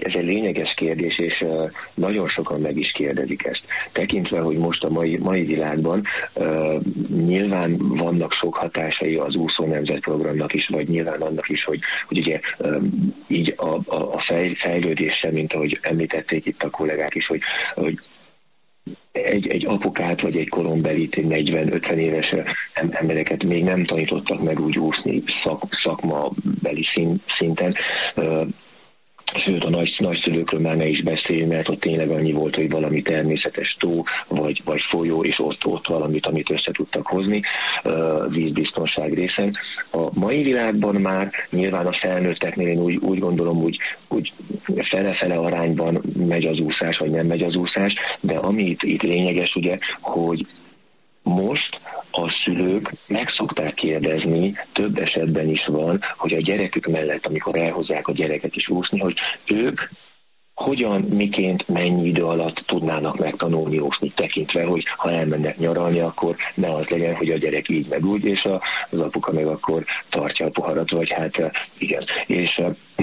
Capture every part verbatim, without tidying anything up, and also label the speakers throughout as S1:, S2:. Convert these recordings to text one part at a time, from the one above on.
S1: ez egy lényeges kérdés, és uh, nagyon sokan meg is kérdezik ezt. Tekintve, hogy most a mai, mai világban uh, nyilván vannak sok hatásai az úszó nemzetprogramnak is, vagy nyilván annak is, hogy, hogy ugye um, így a, a, a fej, fejlődéssel, mint ahogy említették itt a kollégák is, hogy, hogy Egy, egy apukát, vagy egy korombelit, egy negyven-ötven éves embereket még nem tanítottak meg úgy úszni szak, szakmabeli szinten. Sőt, a nagy, nagyszülőkről már ne is beszélni, mert ott tényleg annyi volt, hogy valami természetes tó, vagy, vagy folyó, és ott, ott valamit, amit össze tudtak hozni vízbiztonság részen. A mai világban már nyilván a felnőtteknél én úgy, úgy gondolom, úgy, úgy fele-fele arányban megy az úszás, vagy nem megy az úszás, de ami itt, itt lényeges, ugye, hogy most a szülők meg szokták kérdezni, több esetben is van, hogy a gyerekük mellett, amikor elhozzák a gyereket is úszni, hogy ők hogyan, miként, mennyi idő alatt tudnának megtanulni úszni, tekintve, hogy ha elmennek nyaralni, akkor ne az legyen, hogy a gyerek így meg úgy, és az apuka meg akkor tartja a poharat, vagy hát igen. És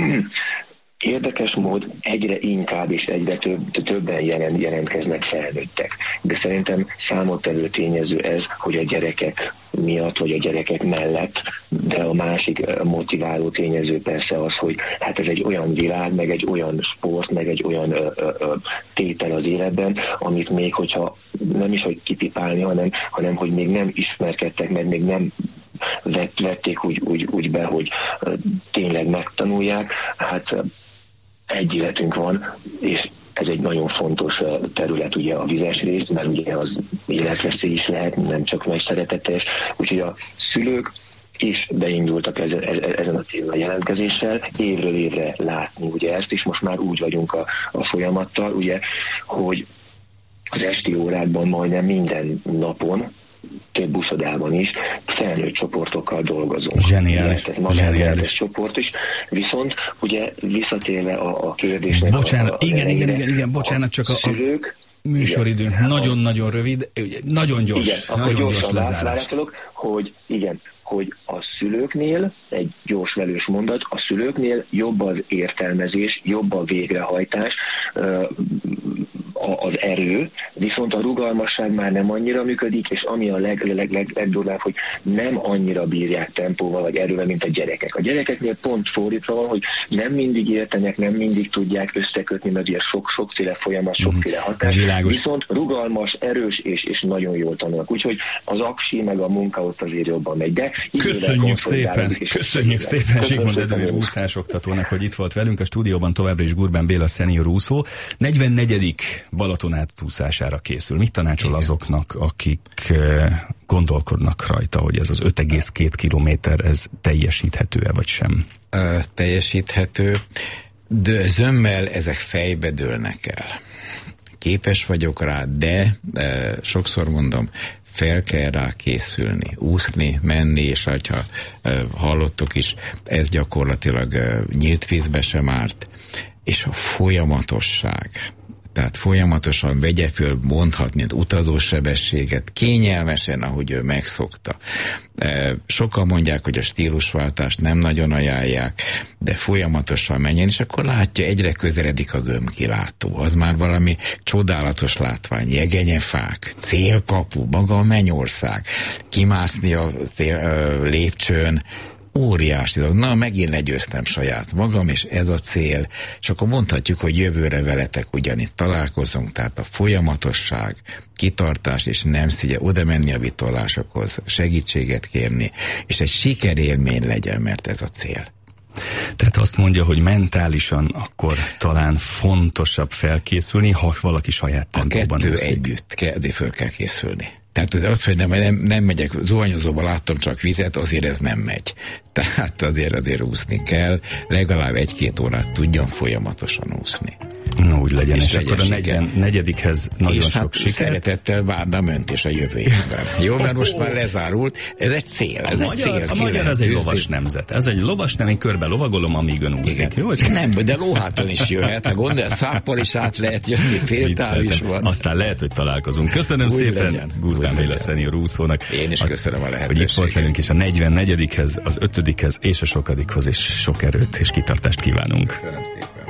S1: érdekes mód egyre inkább és egyre több, többen jelent, jelentkeznek felnőttek. De szerintem számottevő tényező ez, hogy a gyerekek miatt, vagy a gyerekek mellett, de a másik motiváló tényező persze az, hogy hát ez egy olyan világ, meg egy olyan sport, meg egy olyan ö, ö, ö, tétel az életben, amit még hogyha nem is, hogy kitipálni, hanem, hanem hogy még nem ismerkedtek, mert még nem vett, vették úgy, úgy, úgy be, hogy ö, tényleg megtanulják. Hát egy életünk van, és ez egy nagyon fontos terület ugye a vizes rész, mert ugye az életveszély is lehet, nem csak nagy szeretetes, úgyhogy a szülők is beindultak ezen, ezen a célra jelentkezéssel, évről évre látni ugye ezt, és most már úgy vagyunk a, a folyamattal, ugye, hogy az esti órákban majdnem minden napon, több úszodában is felnőtt csoportokkal dolgozunk.
S2: Zseniális.
S1: Ez zseniális csoport is. Viszont ugye visszatérve a, a kérdésnek...
S2: Bocsánat,
S1: a, a
S2: igen, igen, igen, igen, bocsánat, csak a, a
S1: szülők,
S2: műsoridőnk nagyon-nagyon rövid, nagyon gyors,
S1: igen,
S2: nagyon gyors lezárást.
S1: Hogy igen, hogy a szülőknél, egy gyors velős mondat, a szülőknél jobb az értelmezés, jobb a végrehajtás, az erő, viszont a rugalmasság már nem annyira működik, és ami a leg, leg, leg, legdurvább, hogy nem annyira bírják tempóval vagy erővel, mint a gyerekek. A gyerekeknél pont fordítva van, hogy nem mindig értenek, nem mindig tudják összekötni, mert ugye sok, sokféle folyamat, sokféle hatás, világos. Viszont rugalmas, erős és, és nagyon jól tanulnak. Úgyhogy az aksi meg a munka ott azért jobban megy. De
S2: köszönjük szépen, köszönjük szépen Zsigmond Edelő úszásoktatónak, hogy itt volt velünk. A stúdióban továbbra is Gurbán Béla szenior úszó. negyvennegyedik Balaton átúszására készül. Mit tanácsol azoknak, akik gondolkodnak rajta, hogy ez az öt egész két kilométer, ez teljesíthető-e vagy sem?
S3: Ö, teljesíthető, de zömmel ezek fejbe dőlnek el. Képes vagyok rá, de e, sokszor mondom, fel kell rá készülni, úszni, menni, és ha e, hallottuk is, ez gyakorlatilag e, nyílt vízbe sem árt, és a folyamatosság. Tehát folyamatosan vegye föl, mondhatni az utazósebességet, kényelmesen, ahogy ő megszokta. Sokan mondják, hogy a stílusváltást nem nagyon ajánlják, de folyamatosan menjen, és akkor látja, egyre közeledik a gömbkilátó. Az már valami csodálatos látvány, jegenyefák, célkapu, maga a mennyország, kimászni a cél, lépcsőn, óriási dolog. Na, megint legyőztem saját magam, és ez a cél. És akkor mondhatjuk, hogy jövőre veletek ugyanitt találkozunk, tehát a folyamatosság, kitartás, és nem szigye oda menni a vitolásokhoz, segítséget kérni, és egy sikerélmény legyen, mert ez a cél.
S2: Tehát azt mondja, hogy mentálisan akkor talán fontosabb felkészülni, ha valaki saját tempóban
S3: A kettő
S2: úszik.
S3: együtt kell, de föl kell készülni. Tehát az, hogy nem, nem, nem megyek zuhanyozóba, láttam csak vizet, azért ez nem megy. Tehát azért azért úszni kell, legalább egy-két órát tudjon folyamatosan úszni.
S2: No, úgy legyen, és, és
S3: legyen
S2: akkor a negyven, negyedikhez nagyon
S3: és
S2: sok
S3: hát
S2: siker.
S3: Szeretettel várnám önt is a jövő évben. Jó, mert most már lezárult, ez egy cél. Ez
S2: a
S3: egy
S2: magyar,
S3: cél,
S2: a magyar az egy lovas nemzet. Ez egy lovas nem, én körbe lovagolom, amíg ön úszik. Jó?
S3: Nem, de lóháton is jöhet. Ha gondolj, száppal is át lehet jönni, féltál is van.
S2: Aztán lehet, hogy találkozunk. Köszönöm úgy szépen legyen, Gurbán Béla szenior úszónak.
S3: Én is köszönöm a lehetőséget.
S2: Hogy itt volt velünk, és a negyvennegyedikhez, az ötödikhez és a sokadikhoz is sok erőt és kitartást kívánunk.
S3: Köszönöm szépen.